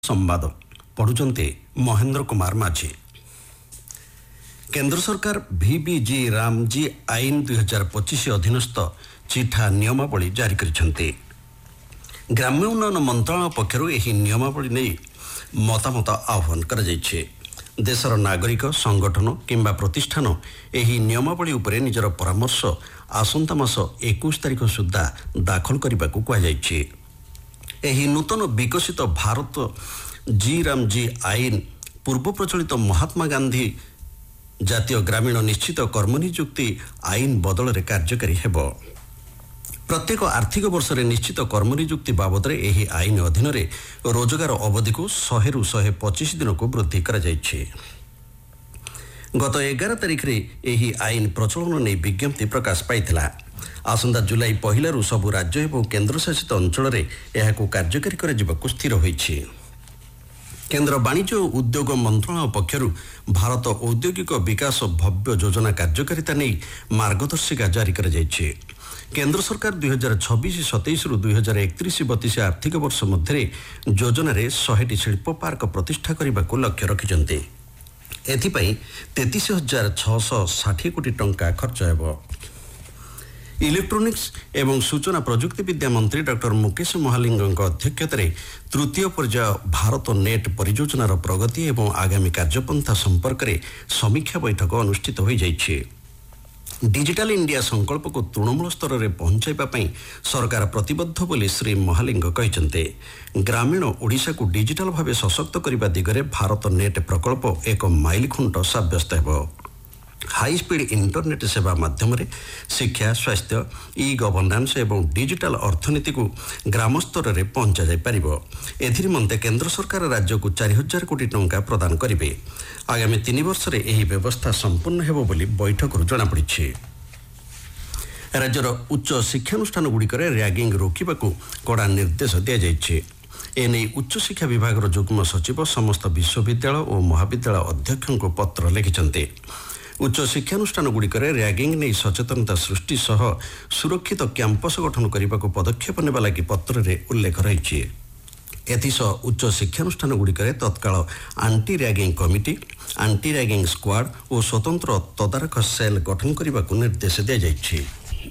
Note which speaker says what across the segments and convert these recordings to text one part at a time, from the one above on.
Speaker 1: संवाद पढ़ुचंते महेंद्र कुमार माझी। केंद्र सरकार VBG रामजी आईन 2025 अधीनस्थ चिठा नियमावली जारी करिसेंते। ग्राम्य उन्नयन मंत्रालय पक्षरु एही नियमावली नहीं मतामत आह्वान करा जायछे। देशर नागरिक संगठन किंबा प्रतिष्ठान एही नियमावली उपरे निजर परामर्श आसंता मास 21 तारिख सुद्धा दाखल करबाकू कहा जायछे। एही नूतन विकसित भारत रामजी आईन पूर्व प्रचलित महात्मा गांधी जातीय ग्रामीण निश्चित कर्मनियुक्ति आईन बदल रे कार्यकारी हेबो। प्रत्येक आर्थिक वर्ष रे निश्चित कर्मनियुक्ति बाबद रे एही आईन अधीन रे रोजगार अवधि को 100 रु 125 दिन को वृद्धि करा जायछे। गत 11 तारिख रे एही आईन प्रचलन नै विज्ञप्ति प्रकाश पाइथिला। आसंता जुलाई 1 रु सबु राज्य एवं केंद्र शासित अंचल रे एहाकू कार्यकारी करा जिबाकू स्थिर होईछि। केंद्र वाणिज्य और उद्योग मंत्रालय पक्षरु भारत औद्योगिक विकास भव्य योजना कार्यकारिता नहीं मार्गदर्शिका जारी कर जायछे। केंद्र सरकार 2026-27 रु 2031-32 आर्थिक वर्ष मध्य योजना रे 100 शिल्प पार्क प्रतिष्ठा करने को लक्ष्य रखिछन्ते। एथिपाई 33,660 कोटी टंका खर्च हेबो। इलेक्ट्रोनिक्स एवं सूचना प्रजुक्ति विद्या मंत्री डॉक्टर मुकेश महालिंग अध्यक्षतार तृतीय पर्याय भारत नेट परियोजनार प्रगति एवं आगामी कार्यपंथा संपर्क में समीक्षा बैठक अनुष्ठित हो जाइछे। डिजिटल इंडिया संकल्प को तृणमूल स्तर में पहुंचाइबा पई सरकार प्रतिबद्ध बोली श्री महालिंग कहिसंते। ग्रामीण ओडिशा को डिजिटल भाव सशक्त करने दिगरे भारत नेट प्रकल्प एक माइलखुंट साब्यस्त हेबो। हाई स्पीड इंटरनेट सेवा माध्यम शिक्षा स्वास्थ्य ई गवर्नेंस एवं डिजिटल अर्थनीति को ग्राम स्तर में पहुंचा जाय परिबो। एथिनिमंते केंद्र सरकार राज्य को 4,000 कोटी टंका प्रदान करिवे। आगामी 3 वर्ष रे एही व्यवस्था संपूर्ण हेबो बोली बैठक जना पड़िछि। राज्यर उच्च शिक्षानुष्ठान गुड़िकर रैगिंग रोकबाकू कड़ा निर्देश दिया जायछि। एने उच्च शिक्षा विभाग जुग्म सचिव समस्त विश्वविद्यालय और महाविद्यालय अध्यक्षों को पत्र लिखिछन्ते। उच्च शिक्षानुष्ठान गुड़िकर रैगिंग नहीं सचेतनता सृष्टि सह सुरक्षित कैंपस गठन करने को पदक्षेप नेबा लागि पत्र रे उल्लेख रही। एथिसह उच्च शिक्षानुष्ठान गुड़िकर तत्काल aunty ragging committee aunty ragging squad और स्वतंत्र तदारख सेल गठन करने को निर्देश दिया जायछि।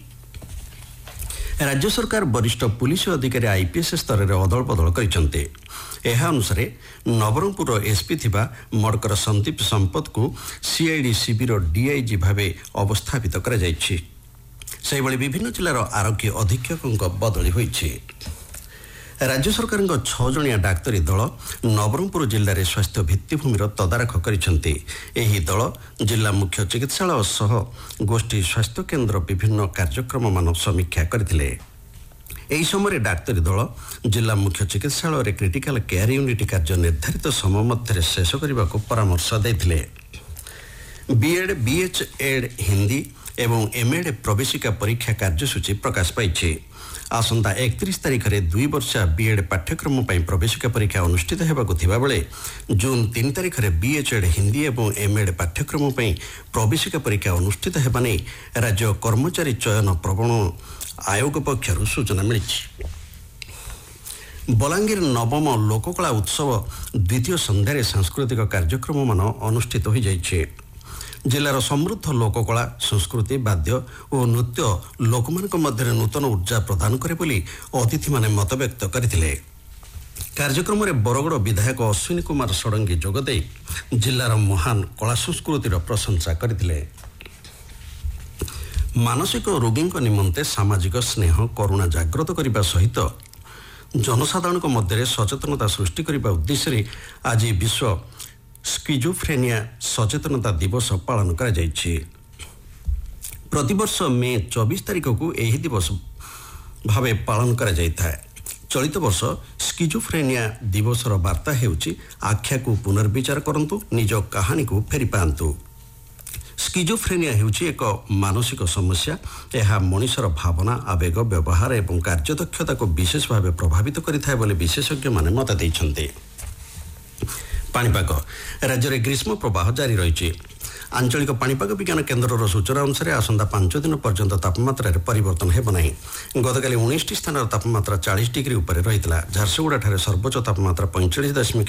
Speaker 1: राज्य सरकार वरिष्ठ पुलिस अधिकारी IPS स्तर में अदल बदल करछन्ते। एहा अनुसार नवरंगपुर एसपी थिबा मडकर संदीप संपत को CID शिविर DIG भावे अवस्थापित करा जायछि। सेहि भली विभिन्न जिलार आरक्षी अधीक्षक बदली होईछि। राज्य सरकार 6 जणिया डाक्तरी दल नवरंगपुर जिले में स्वास्थ्य भित्तिभूमिर तदारख करिसेंते। एही दल जिला मुख्य चिकित्सालय सह गोष्ठी स्वास्थ्य केन्द्र विभिन्न कार्यक्रम मान समीक्षा करथिले। एही समय डाक्तरी दल जिला मुख्य चिकित्सालय रे क्रिटिकल केयर यूनिट कार्य निर्धारित समय मध्य शेष करने को परामर्श देथिले। BEd BHEd हिंदी एवं MAd प्रवेशिका परीक्षा कार्यसूची प्रकाश पाइछे। आसंता 31 तारिख रे 2 वर्ष BEd पाठ्यक्रम पई प्रवेशिका परीक्षा अनुष्ठित हेबाकु थिबा बेले जून 3 तारिख रे BHEd हिंदी एवं MAd पाठ्यक्रम पई प्रवेशिका परीक्षा अनुष्ठित हेबा नै राज्य कर्मचारी चयन प्रवण आयोग पक्षरु सूचना मिली। बलांगीर नवम लोककला उत्सव द्वितीय संध्यारे सांस्कृतिक कार्यक्रम मान अनुष्ठित हो जाइछे। जिलार समृद्ध लोककला संस्कृति वाद्य और नृत्य लोकमानक मध्य नूतन ऊर्जा प्रदान करे बोली अतिथि माने मत व्यक्त करथिले। कार्यक्रम में बरगड़ विधायक अश्विनी कुमार षडंगी जोगदे जिलार महान कला संस्कृतिर प्रशंसा करथिले। मानसिक रोगी निमंते सामाजिक स्नेह करुणा जागृत करने सहित जनसाधारण मध्य सचेतनता सृष्टि करने उद्देश्य आज विश्व स्किजोफ्रेनिया सचेतनता दिवस पालन करा जायछि। प्रतिवर्ष मे 24 तारिख को यही दिवस भावे पालन करा जायଥାଏ। चलित वर्ष स्किजोफ्रेनिया दिवसर वार्ता हेउछि आख्या को पुनर्विचार करंतु निज कहानी को फेरी पांतु। स्किजोफ्रेनिया हेउछि एक मानसिक समस्या। यह मनुष्यर भावना आवेग व्यवहार एवं कार्यदक्षता को विशेष भाव प्रभावित करिଥାଏ बोले विशेषज्ञ माने मत दैछन्ते। पाणीपाग राज्य में ग्रीष्म प्रवाह जारी रही। ଆଞ୍ଚଳିକ ପାଣିପାଗ ବିଜ୍ଞାନ କେନ୍ଦ୍ରର ସୂଚନା ଅନୁସାରେ ଆସନ୍ତା 5 ଦିନ ପର୍ଯ୍ୟନ୍ତ ତାପମାତ୍ରାରେ ପରିବର୍ତ୍ତନ ହେବ ନାହିଁ। ଗତକାଲି 19ଟି ସ୍ଥାନର ତାପମାତ୍ରା 40 ଡିଗ୍ରୀ ଉପରେ ରହିଥିଲା। ଝାରସୁଗୁଡ଼ାଠାରେ ସର୍ବୋଚ୍ଚ ତାପମାତ୍ରା 45.1